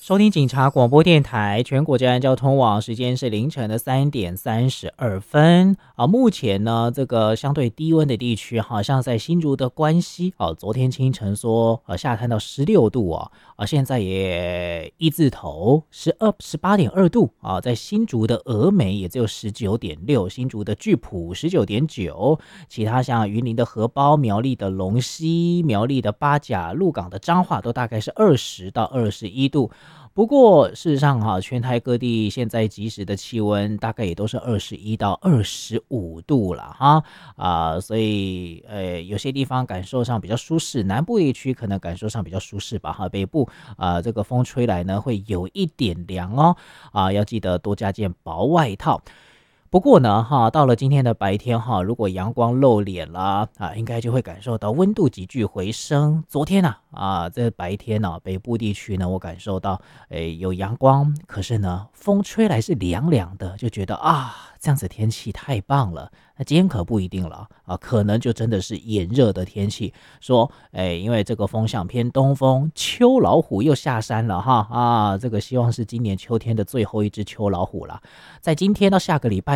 收听警察广播电台全国治安交通网，时间是凌晨的3:32啊。目前呢，这个相对低温的地区，好像在新竹的关西啊，昨天清晨说下探到16度现在也一字头18.2度啊，在新竹的峨眉也只有19.6，新竹的巨埔19.9，其他像云林的荷包、苗栗的龙溪、苗栗的八甲、鹿港的彰化都大概是20到21度。不过事实上全台各地现在即时的气温大概也都是21到25度了所以有些地方感受上比较舒适，南部地区可能感受上比较舒适吧北部这个风吹来呢会有一点凉要记得多加件薄外套。不过呢到了今天的白天如果阳光露脸了应该就会感受到温度急剧回升。昨天这白天北部地区呢我感受到有阳光，可是呢风吹来是凉凉的，就觉得这样子天气太棒了。那今天可不一定了可能就真的是炎热的天气。说因为这个风向偏东风，秋老虎又下山了这个希望是今年秋天的最后一只秋老虎了。在今天到下个礼拜